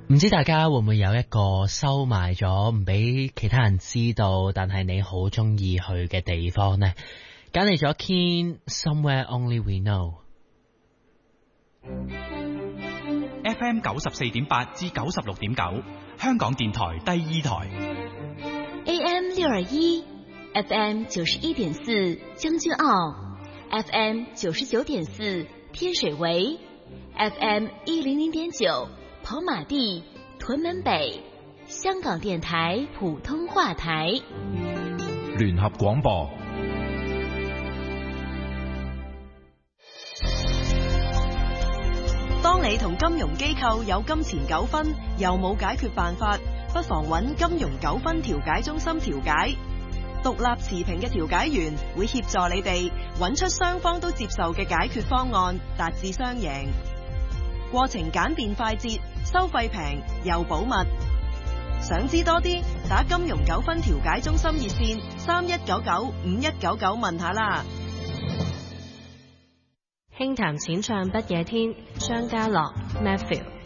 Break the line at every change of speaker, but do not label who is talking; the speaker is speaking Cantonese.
唔知大家會唔會有一個收埋咗唔俾其他人知道，但係你好中意去嘅地方呢？揀嚟咗 Keen Somewhere Only We Know。
FM 94.8至96.9，香港電台第二台。
AM 621 FM 91.4將軍澳， FM 99.4天水圍， FM 100.9跑馬地、屯門北，香港電台普通話台。
聯合廣播。
當你同金融機構有金錢糾紛，又冇解決辦法，不妨揾金融糾紛調解中心調解。獨立持平嘅調解員會協助你哋揾出雙方都接受嘅解決方案，達至雙贏。過程簡便快捷，收費平又保密。想知多啲，打金融糾紛調解中心熱線31995199問下啦。
輕談淺唱不夜天，張家樂 Matthew。